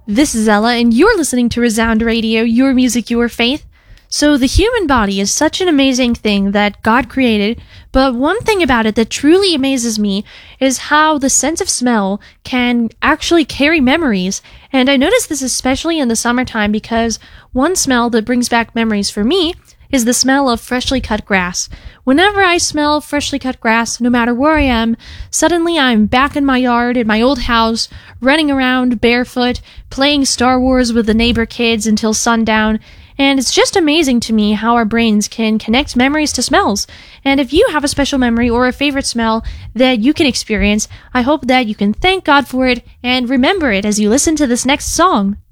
This is Ella, and you're listening to Resound Radio, your music, your faith. So the human body is such an amazing thing that God created, but one thing about it that truly amazes me is how the sense of smell can actually carry memories. And I notice this especially in the summertime because one smell that brings back memories for me is the smell of freshly cut grass. Whenever I smell freshly cut grass, no matter where I am, suddenly I'm back in my yard, in my old house, running around barefoot, playing Star Wars with the neighbor kids until sundown, and it's just amazing to me how our brains can connect memories to smells. And if you have a special memory or a favorite smell that you can experience, I hope that you can thank God for it and remember it as you listen to this next song.